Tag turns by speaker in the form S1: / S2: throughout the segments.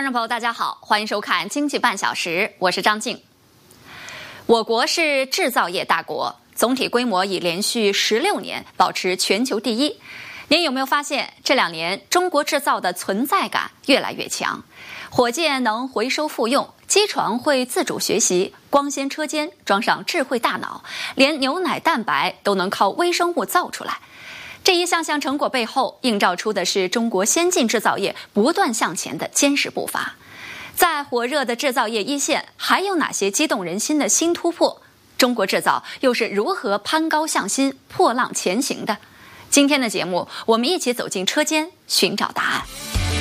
S1: 众朋友，大家好，欢迎收看《经济半小时》，我是张静。我国是制造业大国，总体规模已连续16年保持全球第一。您有没有发现，这2年中国制造的存在感越来越强？火箭能回收复用，机床会自主学习，光纤车间装上智慧大脑，连牛奶蛋白都能靠微生物造出来。这一项项成果背后，映照出的是中国先进制造业不断向前的坚实步伐。在火热的制造业一线，还有哪些激动人心的新突破？中国制造又是如何攀高向新、破浪前行的？今天的节目，我们一起走进车间，寻找答案。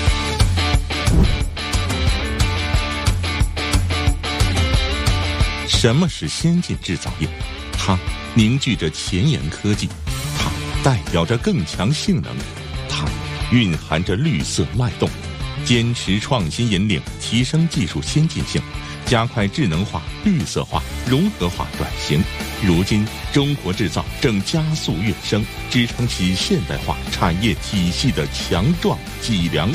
S2: 什么是先进制造业？它凝聚着前沿科技，它代表着更强性能，它蕴含着绿色脉动。坚持创新引领，提升技术先进性，加快智能化、绿色化、融合化转型。如今，中国制造正加速跃升，支撑起现代化产业体系的强壮脊梁。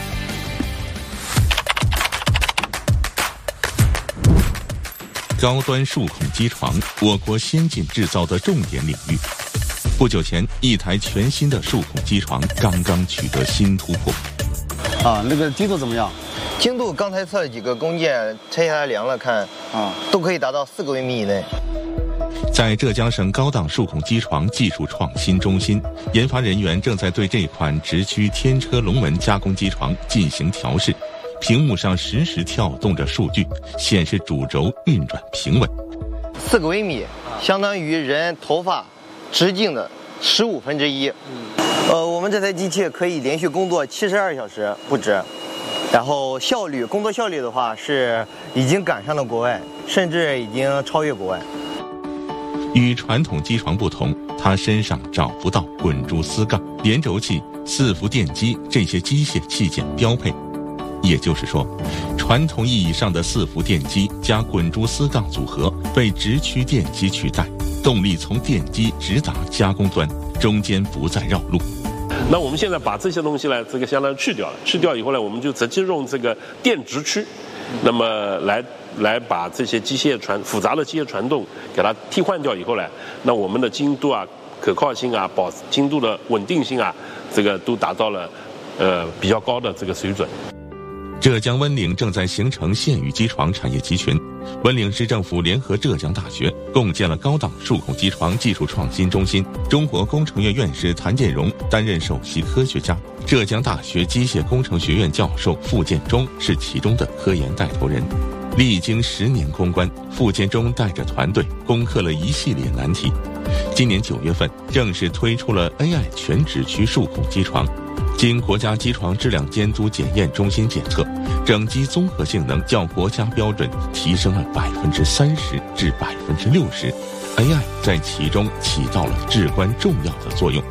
S2: 高端数控机床，我国先进制造的重点领域。不久前，一台全新的数控机床刚刚取得新突破。
S3: 那个精度怎么样？
S4: 精度刚才测了几个工件，拆下来量了看，都可以达到4个微米以内。
S2: 在浙江省高档数控机床技术创新中心，研发人员正在对这款直驱天车龙门加工机床进行调试。屏幕上实时跳动着数据，显示主轴运转平稳。
S4: 4个微米，相当于人头发直径的1/15。我们这台机器可以连续工作72小时不止，然后工作效率的话是已经赶上了国外，甚至已经超越国外。
S2: 与传统机床不同，它身上找不到滚珠丝杠、连轴器、4伏电机这些机械器件标配。也就是说，传统意义上的4伏电机加滚珠丝杠组合被直驱电机取代，动力从电机直达加工端，中间不再绕路。
S5: 那我们现在把这些东西呢，相当于去掉了，去掉以后呢，我们就直接用这个电直驱，那么来把这些复杂的机械传动给它替换掉以后呢，那我们的精度啊、可靠性啊、精度的稳定性啊，都达到了比较高的这个水准。
S2: 浙江温岭正在形成线域机床产业集群，温岭市政府联合浙江大学共建了高档数控机床技术创新中心。中国工程院院士谭建荣担任首席科学家，浙江大学机械工程学院教授傅建中是其中的科研带头人。历经10年攻关，傅建中带着团队攻克了一系列难题。今年9月份，正式推出了 AI 全直驱数控机床。经国家机床质量监督检验中心检测，整机综合性能较国家标准提升了30%至60%，AI 在其中起到了至关重要的作用。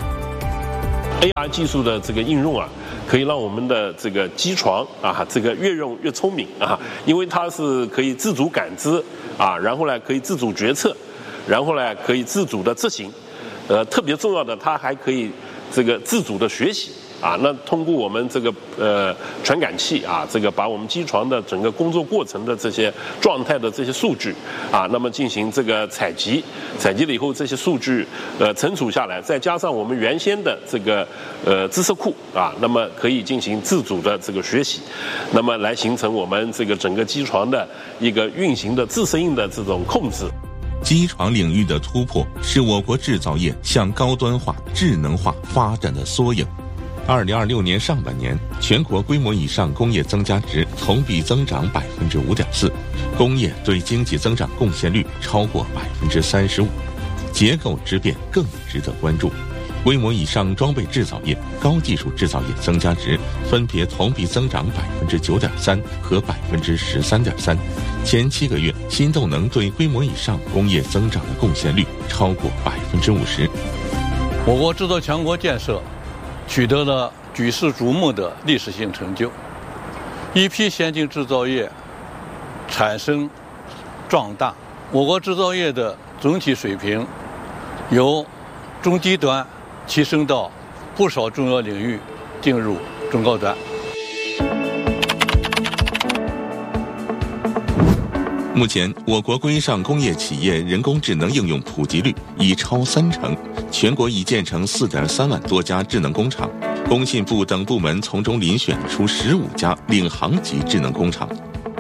S5: AR 技术的应用啊，可以让我们的机床啊，越用越聪明啊，因为它是可以自主感知啊，然后呢可以自主决策，然后呢可以自主的执行，特别重要的，它还可以自主的学习。那通过我们传感器啊，把我们机床的整个工作过程的这些状态的这些数据啊，那么进行采集了以后，这些数据存储下来，再加上我们原先的知识库啊，那么可以进行自主的学习，那么来形成我们整个机床的一个运行的自适应的这种控制。
S2: 机床领域的突破是我国制造业向高端化、智能化发展的缩影。2026年上半年，全国规模以上工业增加值同比增长5.4%，工业对经济增长贡献率超过35%，结构之变更值得关注。规模以上装备制造业、高技术制造业增加值分别同比增长9.3%和13.3%。前7个月，新动能对规模以上工业增长的贡献率超过50%。
S6: 我国制造强国建设取得了举世瞩目的历史性成就，一批先进制造业产生壮大，我国制造业的总体水平由中低端提升到不少重要领域进入中高端。
S2: 目前，我国规上工业企业人工智能应用普及率已超30%，全国已建成4.3万多家智能工厂，工信部等部门从中遴选出15家领航级智能工厂。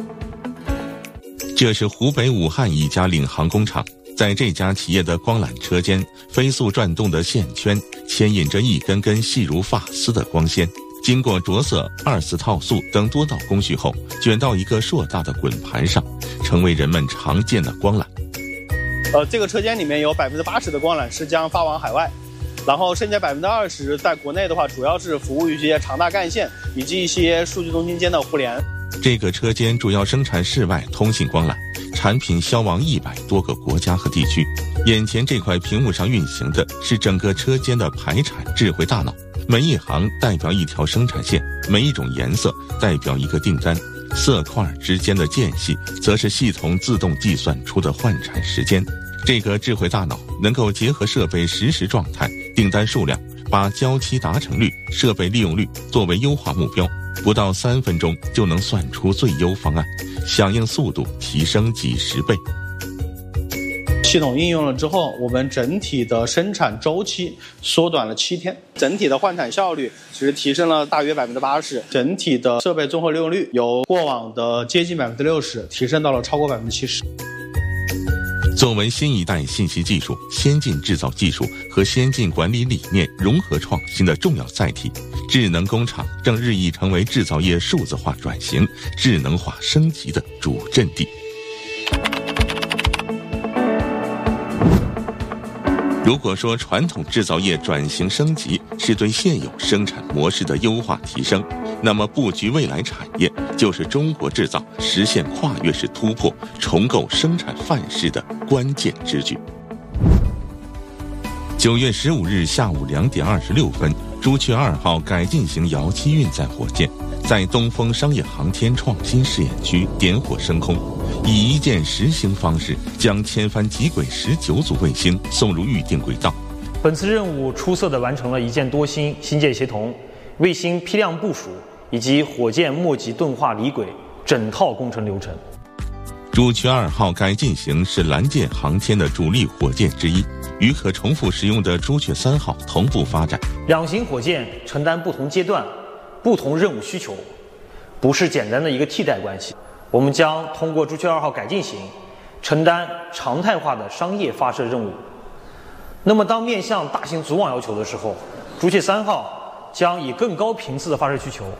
S2: 这是湖北武汉一家领航工厂，在这家企业的光缆车间，飞速转动的线圈牵引着一根根细如发丝的光纤，经过着色、2次套塑等多道工序后，卷到一个硕大的滚盘上，成为人们常见的光缆。
S7: 这个车间里面有80%的光缆是将发往海外，然后剩下20%在国内的话，主要是服务于一些长大干线以及一些数据中心间的互联。
S2: 这个车间主要生产室外通信光缆，产品销往100多个国家和地区。眼前这块屏幕上运行的是整个车间的排产智慧大脑，每一行代表一条生产线，每一种颜色代表一个订单，色块之间的间隙则是系统自动计算出的换产时间。这个智慧大脑能够结合设备实时状态、订单数量，把交期达成率、设备利用率作为优化目标，不到3分钟就能算出最优方案，响应速度提升几十倍。
S7: 系统应用了之后，我们整体的生产周期缩短了7天，整体的换产效率其实提升了大约80%，整体的设备综合利用率由过往的接近60%提升到了超过70%。
S2: 作为新一代信息技术、先进制造技术和先进管理理念融合创新的重要载体，智能工厂正日益成为制造业数字化转型、智能化升级的主阵地。如果说传统制造业转型升级是对现有生产模式的优化提升，那么布局未来产业就是中国制造实现跨越式突破、重构生产范式的关键之举。9月15日下午2点26分，朱雀2号改进型遥七运载火箭在东风商业航天创新试验区点火升空，以一箭10星方式将千帆极轨19组卫星送入预定轨道。
S8: 本次任务出色地完成了一箭多星、星舰协同、卫星批量部署以及火箭末级钝化离轨整套工程流程。
S2: 朱雀2号改进型是蓝箭航天的主力火箭之一，与可重复使用的朱雀3号同步发展。
S8: 两型火箭承担不同阶段、不同任务需求，不是简单的一个替代关系。我们将通过朱雀2号改进型承担常态化的商业发射任务。那么当面向大型组网要求的时候，朱雀3号将以更高频次的发射需求。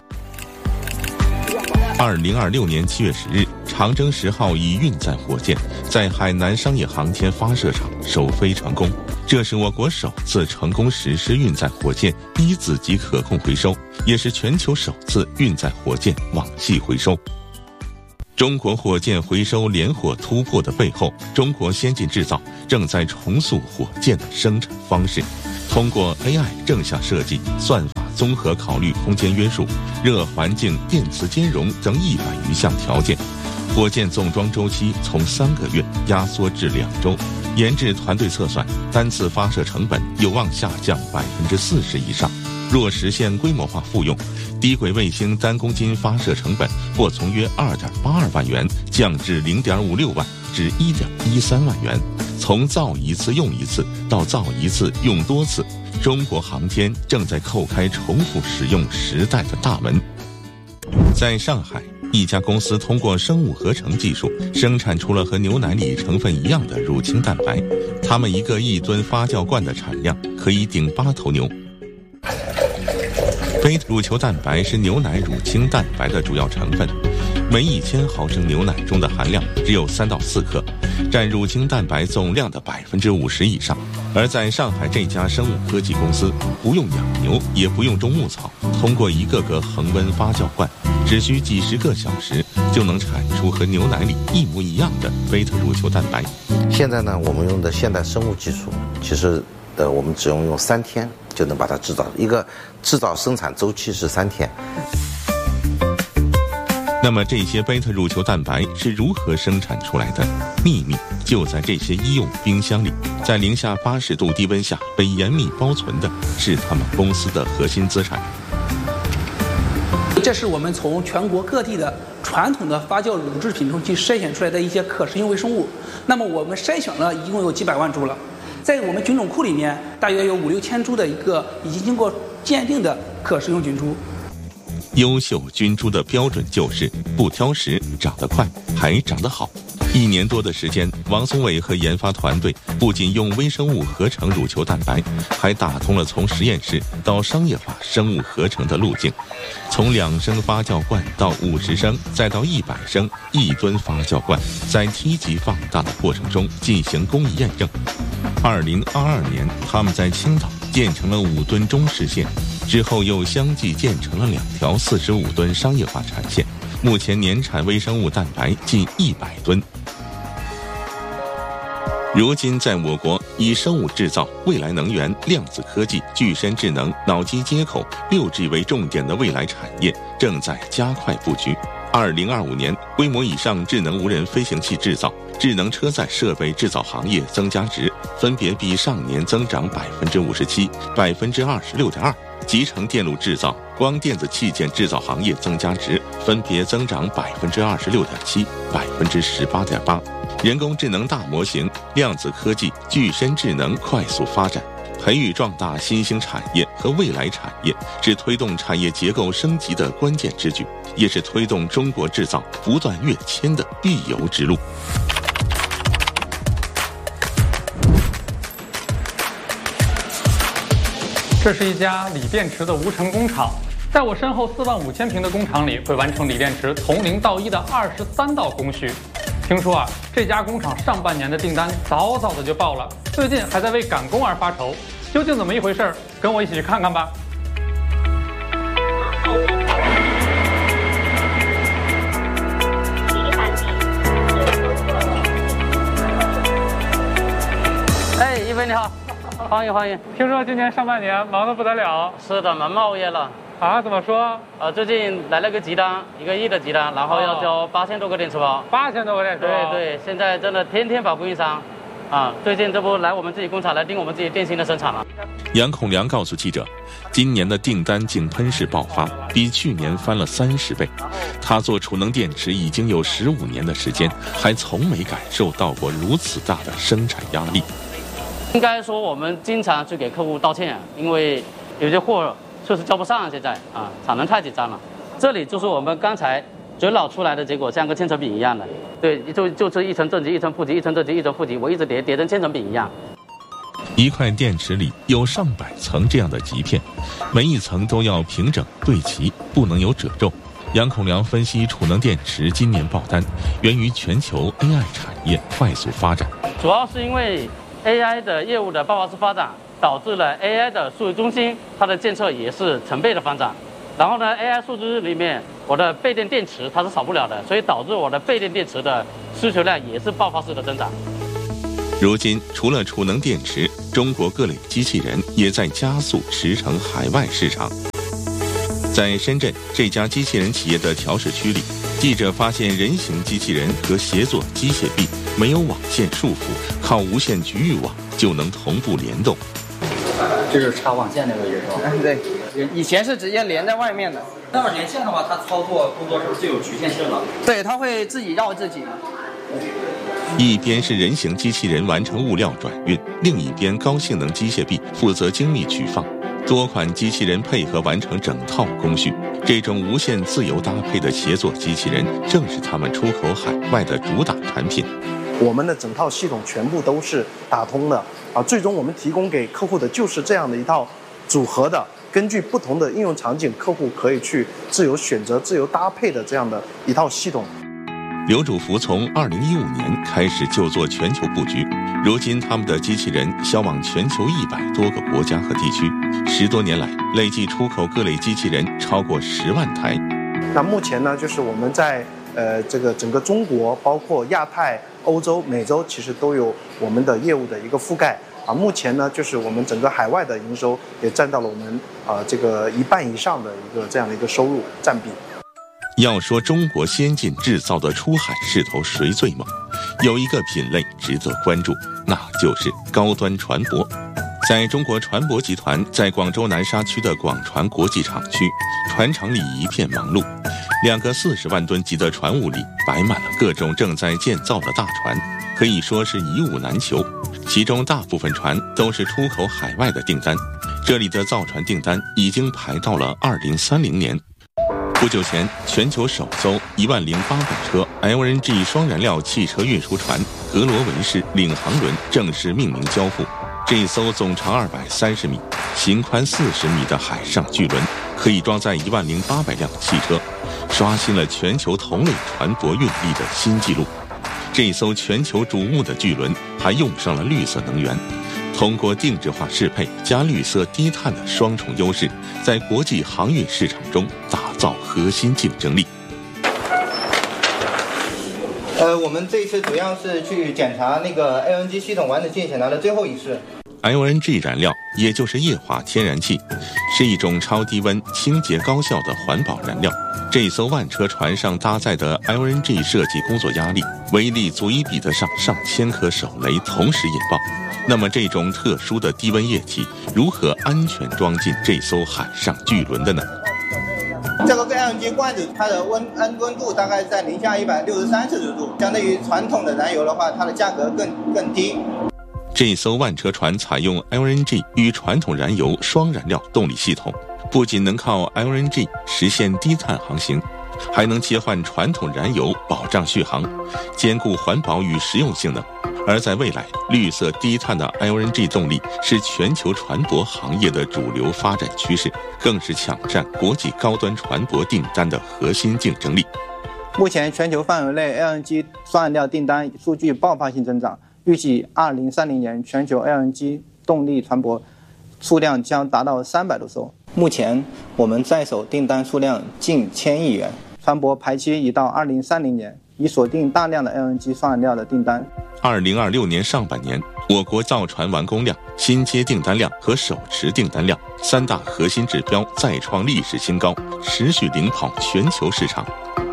S2: 2026年7月10日，长征10号乙运载火箭在海南商业航天发射场首飞成功，这是我国首次成功实施运载火箭一子级可控回收，也是全球首次运载火箭网系回收。中国火箭回收连火突破的背后，中国先进制造正在重塑火箭的生产方式，通过 AI 正向设计、算法综合考虑空间约束、热环境、电磁兼容等100余项条件，火箭总装周期从3个月压缩至2周。研制团队测算，单次发射成本有望下降40%以上。若实现规模化复用，低轨卫星单公斤发射成本或从约2.82万元降至0.56万至1.13万元。从造一次用一次到造一次用多次，中国航天正在叩开重复使用时代的大门。在上海，一家公司通过生物合成技术生产出了和牛奶里成分一样的乳清蛋白，他们一个1吨发酵罐的产量可以顶8头牛。贝塔乳球蛋白是牛奶乳清蛋白的主要成分，每1000毫升牛奶中的含量只有3到4克，占乳清蛋白总量的50%以上。而在上海这家生物科技公司，不用养牛，也不用种牧草，通过一个个恒温发酵罐，只需几10个小时就能产出和牛奶里一模一样的贝塔乳球蛋白。
S9: 现在呢，我们用的现代生物技术，其实我们只用3天就能把它制造，一个制造生产周期是3天。
S2: 那么这些贝塔乳球蛋白是如何生产出来的？秘密就在这些医用冰箱里，在零下80度低温下被严密保存的是他们公司的核心资产。
S10: 这是我们从全国各地的传统的发酵乳制品中去筛选出来的一些可食用微生物。那么我们筛选了一共有几百万株了，在我们菌种库里面，大约有5、6千株的一个已经经过鉴定的可食用菌株。
S2: 优秀菌株的标准就是不挑食、长得快，还长得好。1年多的时间，王松伟和研发团队不仅用微生物合成乳球蛋白，还打通了从实验室到商业化生物合成的路径。从2升发酵罐到50升，再到100升1吨发酵罐，在梯级放大的过程中进行工艺验证。2022年，他们在青岛建成了5吨中式线，之后又相继建成了2条45吨商业化产线，目前年产微生物蛋白近100吨。如今在我国，以生物制造、未来能源、量子科技、具身智能、脑机接口、6G 为重点的未来产业正在加快布局。2025年，规模以上智能无人飞行器制造、智能车载设备制造行业增加值分别比上年增长57%、26.2%。集成电路制造、光电子器件制造行业增加值分别增长26.7%、18.8%。人工智能大模型、量子科技、具身智能快速发展，培育壮大新兴产业和未来产业，是推动产业结构升级的关键之举，也是推动中国制造不断跃迁的必由之路。
S11: 这是一家锂电池的无尘工厂，在我身后45000平的工厂里，会完成锂电池从0到1的23道工序。听说这家工厂上半年的订单早早的就爆了，最近还在为赶工而发愁，究竟怎么一回事？跟我一起去看看吧。
S12: 哎，一飞你好，欢迎欢迎。
S11: 听说今年上半年忙得不得了。
S12: 是的，忙冒烟了。
S11: 啊？怎么说？
S12: 最近来了个急单，1个亿的急单，然后要交8000多个电池包。
S11: 8000多个电池包。
S12: 对，现在真的天天把供应商，最近这不来我们自己工厂来盯我们自己电芯的生产了。
S2: 杨孔良告诉记者，今年的订单井喷式爆发，比去年翻了30倍。他做储能电池已经有15年的时间，还从没感受到过如此大的生产压力。
S12: 应该说我们经常去给客户道歉，因为有些货确实交不上，现在产能太紧张了。这里就是我们刚才嘴老出来的结果，像个千层饼一样的。对，就是一层正极，一层负极，一层正极，一层负极，我一直叠成千层饼一样。
S2: 一块电池里有上百层这样的极片，每一层都要平整对齐，不能有褶皱。杨孔良分析，储能电池今年爆单源于全球 AI 产业快速发展，
S12: 主要是因为 AI 的业务的爆发式发展，导致了 AI 的数据中心它的建设也是成倍的发展。然后呢 ，AI 数据里面我的备电电池它是少不了的，所以导致我的备电电池的需求量也是爆发式的增长。
S2: 如今，除了储能电池，中国各类机器人也在加速驰骋海外市场。在深圳这家机器人企业的调试区里，记者发现人形机器人和协作机械臂没有网线束缚，靠无线局域网就能同步联动。
S13: 这是插网线那个位置是吧？
S14: 对，以前是直接连在外面的。
S13: 那要是连线的话，它操作工作是不是就有局限性了？
S14: 对，它会自己绕自己。
S2: 一边是人形机器人完成物料转运，另一边高性能机械臂负责精密取放，多款机器人配合完成整套工序。这种无线自由搭配的协作机器人，正是他们出口海外的主打产品。
S15: 我们的整套系统全部都是打通的最终我们提供给客户的就是这样的一套组合的，根据不同的应用场景，客户可以去自由选择、自由搭配的这样的一套系统。
S2: 刘主福从2015年开始就做全球布局，如今他们的机器人销往全球100多个国家和地区，10多年来累计出口各类机器人超过10万台。
S15: 那目前呢，就是我们在这个整个中国，包括亚太、欧洲、美洲，其实都有我们的业务的一个覆盖目前呢，就是我们整个海外的营收也占到了我们这个1半以上的一个这样的一个收入占比。
S2: 要说中国先进制造的出海势头谁最猛，有一个品类值得关注，那就是高端船舶。 在中国船舶集团在广州南沙区的广船国际厂区，船厂里一片忙碌，2个40万吨级的船坞里摆满了各种正在建造的大船，可以说是一物难求。其中大部分船都是出口海外的订单，这里的造船订单已经排到了2030年。不久前，全球首艘10800车 LNG 双燃料汽车运输船格罗文式领航轮正式命名交付。这一艘总长230米、行宽40米的海上巨轮，可以装载10800辆汽车，刷新了全球同类船舶运力的新纪录。这艘全球瞩目的巨轮还用上了绿色能源，通过定制化适配加绿色低碳的双重优势，在国际航运市场中打造核心竞争力。
S16: 我们这一次主要是去检查那个 LNG 系统完整性检查的最后一次。
S2: LNG 燃料，也就是液化天然气，是一种超低温、清洁高效的环保燃料。这艘万车船上搭载的 LNG 设计工作压力，威力足以比得上上千颗手雷同时引爆。那么这种特殊的低温液体，如何安全装进这艘海上巨轮的呢？
S16: 这个 LNG 罐子它的温度大概在零下163摄氏度，相对于传统的燃油的话，它的价格更低。
S2: 这艘万车船采用 LNG 与传统燃油双燃料动力系统，不仅能靠 LNG 实现低碳航行，还能切换传统燃油保障续航，兼顾环保与实用性能。而在未来，绿色低碳的 LNG 动力是全球船舶行业的主流发展趋势，更是抢占国际高端船舶订单的核心竞争力。
S16: 目前全球范围内 LNG 双燃料订单数据爆发性增长，预计2030年全球 LNG 动力船舶数量将达到300多艘。目前我们在手订单数量近1000亿元，船舶排期已到2030年，已锁定大量的 LNG 双燃料的订单。
S2: 2026年上半年，我国造船完工量、新接订单量和手持订单量3大核心指标再创历史新高，持续领跑全球市场。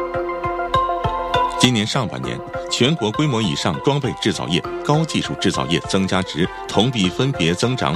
S2: 今年上半年，全国规模以上装备制造业、高技术制造业增加值同比分别增长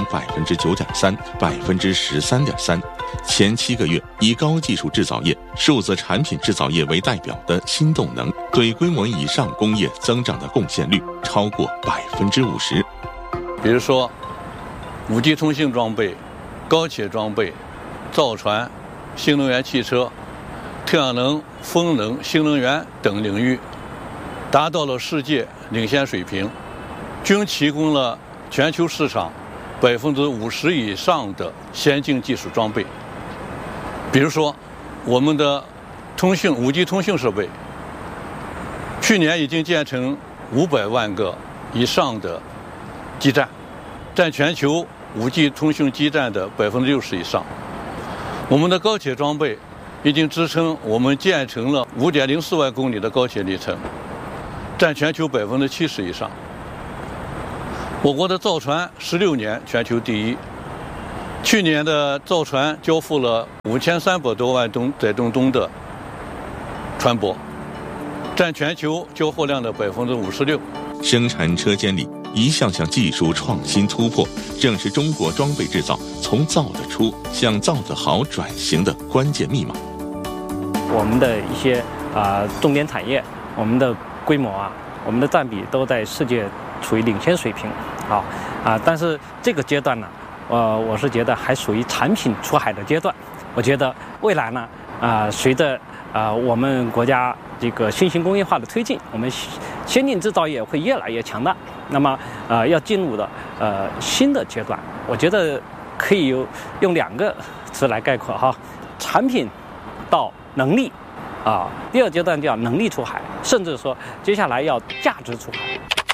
S2: 9.3%、13.3%。前7个月，以高技术制造业、数字产品制造业为代表的新动能，对规模以上工业增长的贡献率超过50%。
S6: 比如说，5G 通信装备、高铁装备、造船、新能源汽车、太阳能、风能、新能源等领域，达到了世界领先水平，均提供了全球市场50%以上的先进技术装备。比如说，我们的5G 通讯设备，去年已经建成500万个以上的基站，占全球5G 通讯基站的60%以上。我们的高铁装备已经支撑我们建成了5.04万公里的高铁里程，占全球70%以上。我国的造船16年全球第一，去年的造船交付了5300多万吨载重吨的船舶，占全球交货量的56%。
S2: 生产车间里一项项技术创新突破，正是中国装备制造从造得出向造得好转型的关键密码。
S17: 我们的一些重点产业，我们的规模我们的占比都在世界处于领先水平，但是这个阶段呢，我是觉得还属于产品出海的阶段。我觉得未来呢，随着我们国家这个新型工业化的推进，我们先进制造业会越来越强大。那么要进入的新的阶段，我觉得可以用2个词来概括产品到能力第二阶段叫能力出海，甚至说接下来要价值出海。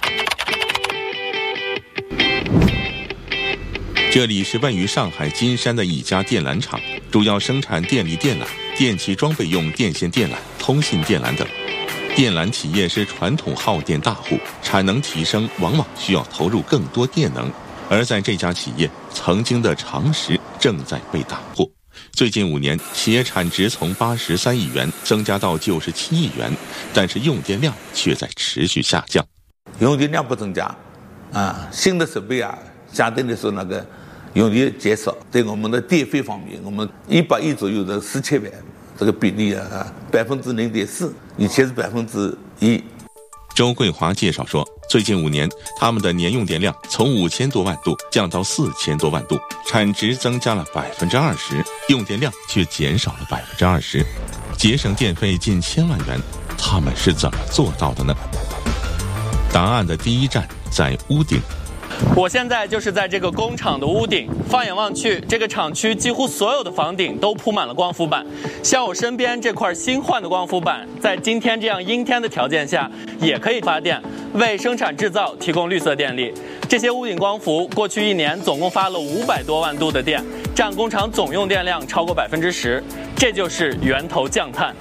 S2: 这里是位于上海金山的一家电缆厂，主要生产电力电缆、电气装备用电线电缆、通信电缆等。电缆企业是传统耗电大户，产能提升往往需要投入更多电能，而在这家企业，曾经的常识正在被打破。最近5年，企业产值从83亿元增加到97亿元，但是用电量却在持续下降。
S18: 用电量不增加，新的设备相对来说那个用力减少。在我们的电费方面，我们100亿左右的4000万，这个比例0.4%，以前是1%。
S2: 周桂华介绍说，最近5年，他们的年用电量从5000多万度降到4000多万度，产值增加了20%，用电量却减少了20%，节省电费近1000万元。他们是怎么做到的呢？答案的第一站在屋顶。
S19: 我现在就是在这个工厂的屋顶，放眼望去，这个厂区几乎所有的房顶都铺满了光伏板。像我身边这块新换的光伏板，在今天这样阴天的条件下，也可以发电，为生产制造提供绿色电力。这些屋顶光伏过去1年总共发了500多万度的电，占工厂总用电量超过10%，这就是源头降碳。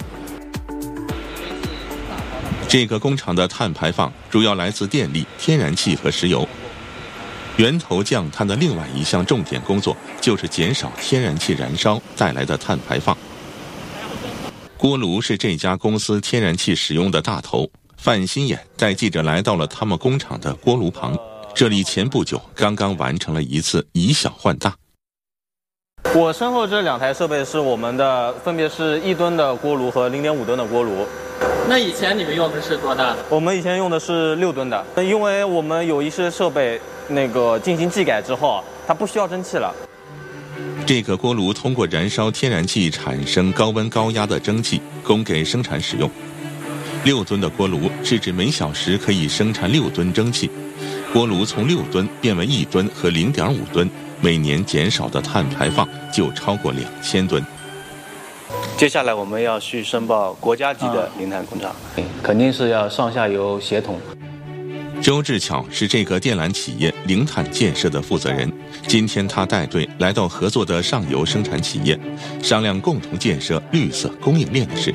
S2: 这个工厂的碳排放主要来自电力、天然气和石油。源头降碳的另外一项重点工作就是减少天然气燃烧带来的碳排放。锅炉是这家公司天然气使用的大头。范新眼带记者来到了他们工厂的锅炉旁，这里前不久刚刚完成了一次以小换大。
S20: 我身后这2台设备是我们的，分别是1吨的锅炉和0.5吨的锅炉。
S19: 那以前你们用的是多大的？
S20: 我们以前用的是6吨的，因为我们有一些设备进行技改之后，它不需要蒸汽了。
S2: 这个锅炉通过燃烧天然气产生高温高压的蒸汽，供给生产使用。6吨的锅炉是指每小时可以生产6吨蒸汽。锅炉从6吨变为1吨和0.5吨，每年减少的碳排放就超过2000吨。
S21: 接下来我们要去申报国家级的零碳工厂，肯定是要上下游协同。
S2: 周志巧是这个电缆企业零碳建设的负责人，今天他带队来到合作的上游生产企业，商量共同建设绿色供应链的事。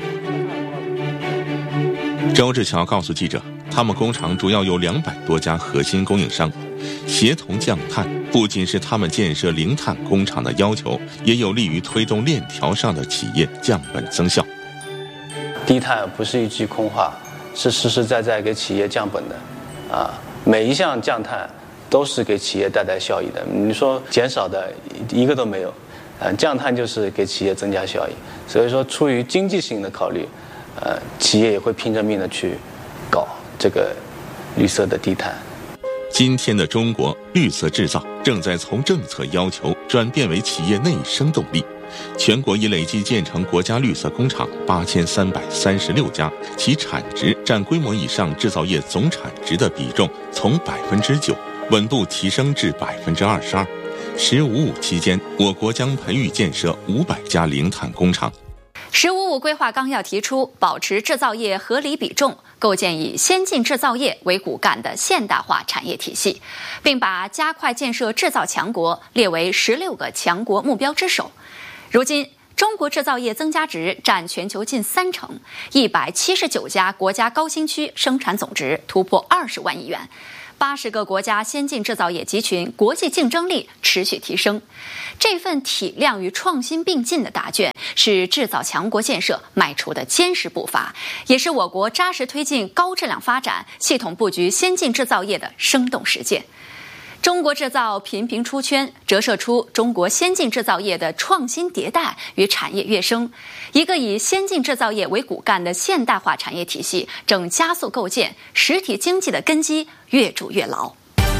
S2: 周志巧告诉记者，他们工厂主要有200多家核心供应商，协同降碳不仅是他们建设零碳工厂的要求，也有利于推动链条上的企业降本增效。
S21: 低碳不是一句空话，是实实在在给企业降本的。每一项降碳都是给企业带来效益的。你说减少的一个都没有，降碳就是给企业增加效益。所以说，出于经济性的考虑，企业也会拼着命的去搞这个绿色的低碳。
S2: 今天的中国，绿色制造正在从政策要求转变为企业内生动力。全国已累计建成国家绿色工厂8336家，其产值占规模以上制造业总产值的比重从9%稳步提升至22%。“15+5”期间，我国将培育建设500家零碳工厂。
S1: “15+5”规划纲要提出，保持制造业合理比重，构建以先进制造业为骨干的现代化产业体系，并把加快建设制造强国列为16个强国目标之首。如今，中国制造业增加值占全球近30%，179家国家高新区生产总值突破20万亿元，80个国家先进制造业集群国际竞争力持续提升。这份体量与创新并进的答卷，是制造强国建设迈出的坚实步伐，也是我国扎实推进高质量发展、系统布局先进制造业的生动实践。中国制造频频出圈，折射出中国先进制造业的创新迭代与产业跃升。一个以先进制造业为骨干的现代化产业体系正加速构建，实体经济的根基越筑越牢。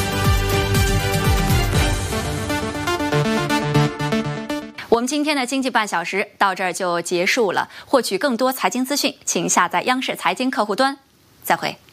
S1: 我们今天的经济半小时到这儿就结束了。获取更多财经资讯，请下载央视财经客户端。再会。